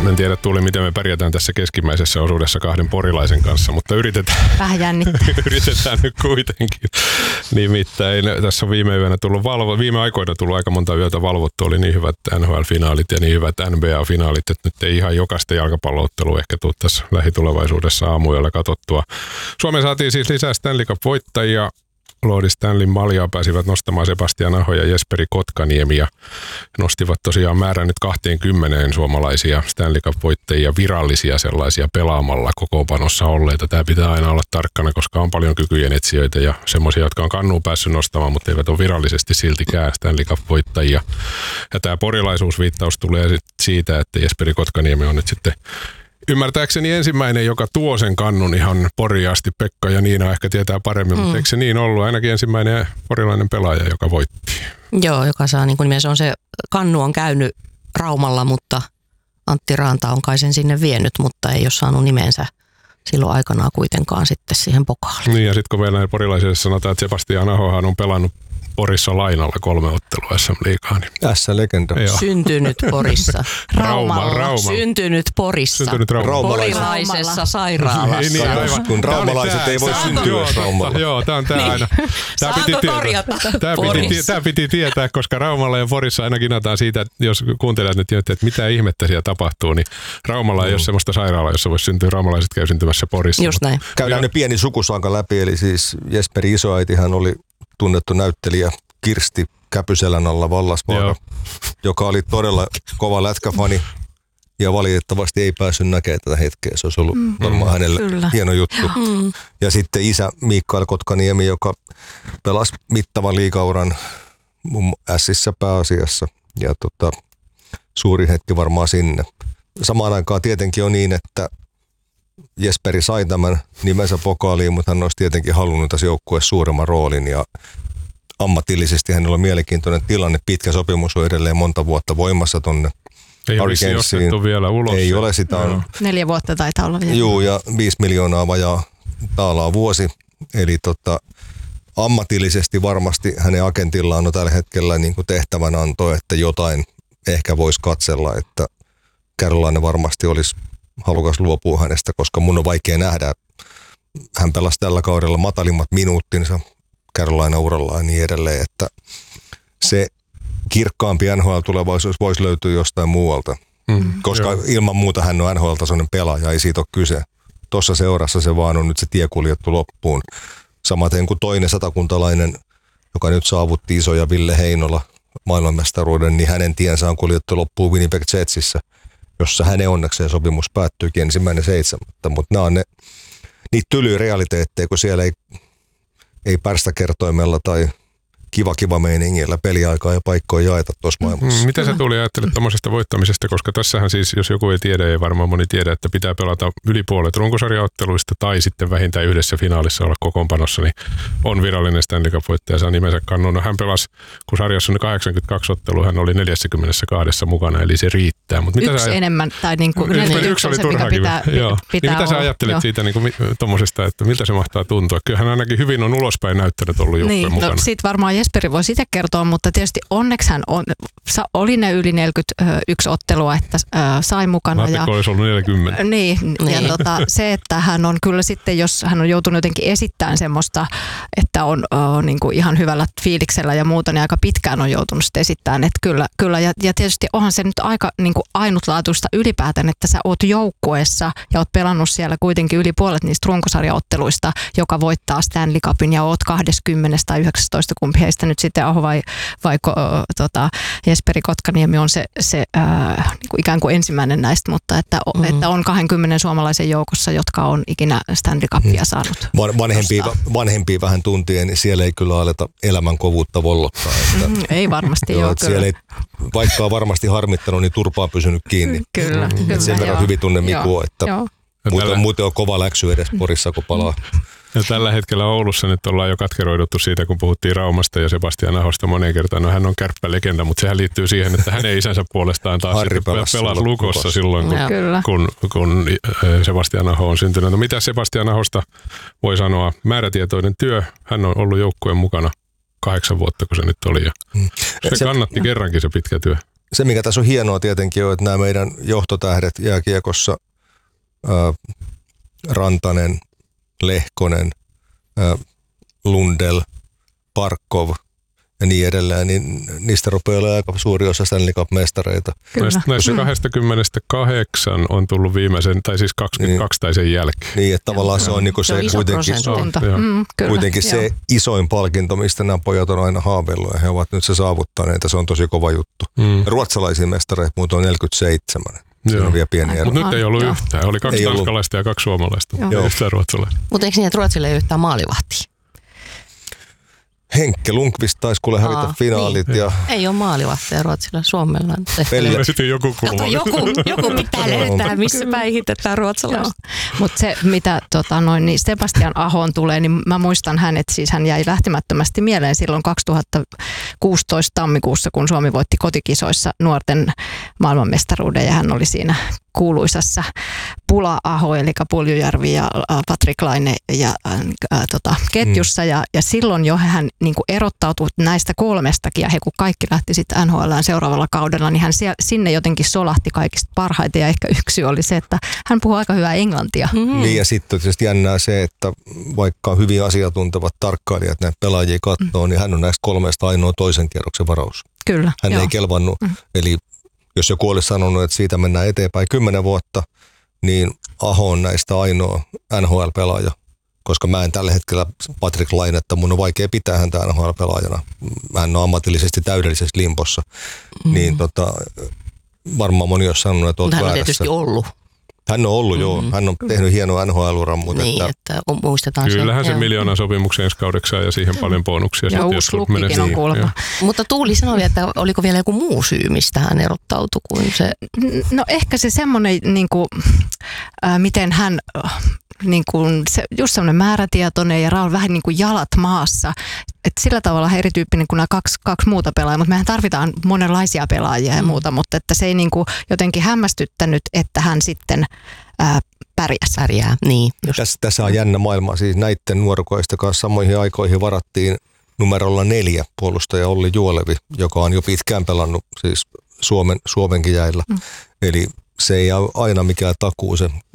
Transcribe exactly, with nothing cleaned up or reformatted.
En tiedä Tuuli, miten me pärjätään tässä keskimmäisessä osuudessa kahden porilaisen kanssa, mutta yritetään, vähän jännittää. yritetään nyt kuitenkin. Nimittäin tässä on viime yönä tullut valvo, viime aikoina tullut aika monta yötä valvottu, oli niin hyvät N H L-finaalit ja niin hyvät N B A-finaalit, että nyt ei ihan jokaista jalkapalloottelua ehkä tule tässä lähitulevaisuudessa aamuyöllä katsottua. Suomeen saatiin siis lisää Stanley Cup-voittajia. Lordi Stanley Maljaa pääsivät nostamaan Sebastian Aho ja Jesperi Kotkaniemi ja nostivat tosiaan määrän nyt kaksikymmentä suomalaisia Stanley Cup-voittajia, virallisia sellaisia pelaamalla kokoonpanossa olleita. Tämä pitää aina olla tarkkana, koska on paljon kykyjen etsijöitä ja semmoisia, jotka on kannuun päässyt nostamaan, mutta eivät ole virallisesti siltikään Stanley Cup-voittajia. Ja tämä porilaisuusviittaus tulee siitä, että Jesperi Kotkaniemi on nyt sitten ymmärtääkseni ensimmäinen, joka tuo sen kannun ihan Poriin asti. Pekka ja Niina ehkä tietää paremmin, mm. mutta eikö se niin ollut? Ainakin ensimmäinen porilainen pelaaja, joka voitti. Joo, joka saa niin kuin nimensä on se, kannu on käynyt Raumalla, mutta Antti Raanta on kai sen sinne vienyt, mutta ei ole saanut nimensä silloin aikanaan kuitenkaan sitten siihen pokaaliin. Niin ja sitten kun meillä porilaisille sanotaan, että Sebastian Ahohan on pelannut Porissa lainalla kolme ottelua S M-liigaa. Niin. S-legenda. Syntynyt Porissa. Raumalla. Rauma. Syntynyt Porissa. Syntynyt Raumalla. Porilaisessa sairaalassa. Niin, niin, aivan. Kun raumalaiset ei voi syntyä Raumalla. Joo, tämä on tämä niin. aina. Tämä Saanko piti korjata? Tämä piti, tämä piti tietää, koska Raumalla ja Porissa aina kinataan siitä, että jos kuuntelijat nyt tiedätte, että mitä ihmettä siellä tapahtuu, niin Raumalla mm. ei ole semmoista sairaalaa, jossa voisi syntyä. Raumalaiset käy syntymässä Porissa. Just näin. Käydään nyt pieni sukusaaka läpi, eli siis Jesperi isoäitihän oli tunnettu näyttelijä Kirsti Käpyselän alla Vallasvaara, joka oli todella kova lätkäfani ja valitettavasti ei päässyt näkemään tätä hetkeä. Se olisi ollut mm. varmaan hänelle Kyllä. hieno juttu. Mm. Ja sitten isä Mikael Kotkaniemi, joka pelasi mittavan liigauran Ässissä pääasiassa ja tota, suuri hetki varmaan sinne. Samaan aikaan tietenkin on niin, että Jesperi sai tämän nimensä pokaaliin, mutta hän olisi tietenkin halunnut tässä joukkueessa suuremman roolin ja ammatillisesti hänellä on mielenkiintoinen tilanne. Pitkä sopimus on edelleen monta vuotta voimassa tuonne Hurricanesiin. Vielä ulos. Ei ole sitä. On, Neljä vuotta taitaa olla vielä. Juu, ja viisi miljoonaa vajaa taalaa vuosi. Eli tota, ammatillisesti varmasti hänen agentillaan on tällä hetkellä niin kuin tehtävänanto, että jotain ehkä voisi katsella, että Carolina varmasti olisi halukas luopua hänestä, koska mun on vaikea nähdä. Hän pelasi tällä kaudella matalimmat minuuttinsa Carolina-uralla ja niin edelleen, että se kirkkaampi N H L-tulevaisuus voisi löytyä jostain muualta, mm, koska joo. ilman muuta hän on N H L-tasoinen pelaaja, ei siitä ole kyse. Tuossa seurassa se vaan on nyt se tie kuljettu loppuun. Samaten kuin toinen satakuntalainen, joka nyt saavutti isoja Ville Heinola maailmanmestaruuden, niin hänen tiensä on kuljettu loppuun Winnipeg Jetsissä, jossa hänen onnekseen sopimus päättyykin ensimmäinen seitsemättä, mutta nämä on ne, niitä tylyjä realiteetteja, kun siellä ei ei pärstäkertoimella tai kiva kiva meiningillä peliaikaa ja paikkoja jaeta tuossa maailmassa. Mm, mitä sä Tuuli ajattelet tuommoisesta voittamisesta, koska tässähän siis, jos joku ei tiedä, ei varmaan moni tiedä, että pitää pelata yli puolet runkosarjaotteluista tai sitten vähintään yhdessä finaalissa olla kokoonpanossa, niin on virallinen Stanley Cup-voittaja, saa nimensä kannun. No, hän pelasi, kun sarjassa on kahdeksankymmentäkaksi ottelua, hän oli neljäkymmentäkaksi mukana, eli se riittää. Mut mitä yksi sä, enemmän, tai niin kuin yksi, yksi, yksi oli turhakin. Pitää, Joo. pitää niin mitä sä ajattelet joo. siitä niin tuommoisesta, että miltä se mahtaa tuntua? Kyllähän ainakin hyvin on ulospäin näyttänyt ollut joukkojen niin, mukana. No, siitä varmaan Jesperi voi itse kertoa, mutta tietysti onneksi hän on, oli ne yli neljäkymmentäyksi ottelua, että äh, sai mukana. Mä ajattelin, olisi ollut neljäkymmentä. Niin, niin. Ja tota, se, että hän on kyllä sitten, jos hän on joutunut jotenkin esittämään semmoista, että on äh, niin kuin ihan hyvällä fiiliksellä ja muuta, niin aika pitkään on joutunut sitten esittämään, että kyllä, kyllä. Ja, ja tietysti onhan se nyt aika niin kuin ainutlaatuista ylipäätään, että sä oot joukkueessa ja oot pelannut siellä kuitenkin yli puolet niistä runkosarjaotteluista, joka voittaa Stanley Cupin ja oot kaksikymmentä tai yhdeksäntoista, kumpi heistä nyt sitten Aho vai, vai tota, Jesperi Kotkaniemi on se, se äh, niin kuin ikään kuin ensimmäinen näistä, mutta että, mm-hmm. että on kaksikymmentä suomalaisen joukossa, jotka on ikinä Stanley Cupia saanut. Van, vanhempia, vanhempia vähän tuntien, niin siellä ei kyllä aleta elämän kovuutta vollottaa. Että, mm, ei varmasti joo, joo siellä ei, vaikka on varmasti harmittanut, niin turpa on pysynyt kiinni. Kyllä, mm, kyllä. Sen verran hyvin tunne Mikua, että muuten, tällä... muuten on kova läksy edes Porissa, kun palaa. Ja tällä hetkellä Oulussa nyt ollaan jo katkeroiduttu siitä, kun puhuttiin Raumasta ja Sebastian Ahosta moneen kertaan. No hän on kärppälegenda, mutta sehän liittyy siihen, että hänen isänsä puolestaan taas pelasi Lukossa silloin, kun, kun, kun Sebastian Aho on syntynyt. No mitä Sebastian Ahosta voi sanoa? Määrätietoinen työ. Hän on ollut joukkueen mukana kahdeksan vuotta, kun se nyt oli. Ja se, se kannatti kerrankin se pitkä työ. se, mikä tässä on hienoa tietenkin on, että nämä meidän johtotähdet jääkiekossa, ää, Rantanen, Lehkonen, ää, Lundell, Parkov ja niin edelleen, niin niistä rupeaa olemaan aika suuri osa Stanley Cup-mestareita. Näistä, näistä kaksikymmentäkahdeksan on tullut viimeisen, tai siis kaksikymmentäkaksi niin, tai sen jälkeen. Niin, että tavallaan se on, niin se, se on kuitenkin, mm, kyllä, kuitenkin se isoin palkinto, mistä nämä pojat on aina haaveillut, ja he ovat nyt se saavuttaneet, ja se on tosi kova juttu. Mm. Ruotsalaisia mestareita muuten on neljäkymmentäseitsemän. Se on vielä pieni ero. Mutta nyt ei ollut Joo. yhtään. Oli kaksi ei tanskalaista ollut. Ja kaksi suomalaista. Joo. Ei yhtään ruotsalaista. Mutta eikö niin, että Ruotsilla ei yhtään maalivahtia? Henkka Lundqvist taisi kuule hävitä Aa, finaalit. Niin. Ja ei ole maalivahtia Ruotsilla, Suomella. Pelle. Sitten joku kulma. Joku, joku pitää löytää, missä päihitetään ruotsalaista. Mutta se, mitä tota, noin, niin Sebastian Ahoon tulee, niin mä muistan hänet, siis hän jäi lähtemättömästi mieleen silloin kaksituhattakuusitoista tammikuussa, kun Suomi voitti kotikisoissa nuorten maailmanmestaruuden ja hän oli siinä kuuluisassa Pula-Aho, eli Puljujärvi ja Patrik Laine ja äh, tota, ketjussa. Mm. Ja, ja silloin jo hän niin kuin erottautui näistä kolmestakin, ja he kun kaikki lähti sitten N H L:ään seuraavalla kaudella, niin hän siellä, sinne jotenkin solahti kaikista parhaiten. Ja ehkä yksi oli se, että hän puhuu aika hyvää englantia. Mm. Niin, ja sitten tietysti jännää se, että vaikka hyvin asiantuntevat tarkkailijat näitä pelaajia katsoo, mm. niin hän on näistä kolmesta ainoa toisen kierroksen varaus. Kyllä. Hän joo. ei kelvannut, mm. eli jos joku olisi sanonut, että siitä mennään eteenpäin kymmenen vuotta, niin Aho on näistä ainoa N H L-pelaaja, koska mä en tällä hetkellä Patrik Lainetta, mun on vaikea pitää häntä N H L-pelaajana. Hän on ammatillisesti täydellisessä limpossa, mm. niin tota, varmaan moni olisi sanonut, että olet väärässä. Hän on tietysti ollut. Hän on ollut, mm-hmm. joo. Hän on tehnyt hienoa N H L-uran. Mutta niin, että, että muistetaan kyllähän se. se miljoonan sopimuksen ensi kaudeksi ja siihen paljon bonuksia. Ja uusi lukkikin on kuulemma. Mutta Tuuli sanoi, että oliko vielä joku muu syy, mistä hän erottautui kuin se? No ehkä se semmoinen, niin kuin, äh, miten hän... Niin kuin se, just semmoinen määrätietoinen ja Raul vähän niin kuin jalat maassa. Että sillä tavalla erityyppinen kuin nämä kaksi, kaksi muuta pelaajaa, mutta mehän tarvitaan monenlaisia pelaajia ja muuta, mutta että se ei niin kuin jotenkin hämmästyttänyt, että hän sitten ää, pärjäs. Pärjää, niin. Tässä, tässä on jännä maailma. Siis näiden nuorukoista kanssa samoihin aikoihin varattiin numerolla neljä puolustaja Olli Juolevi, joka on jo pitkään pelannut siis Suomen, Suomenkin jäillä. Mm. Eli se ei ole aina mikään takuu se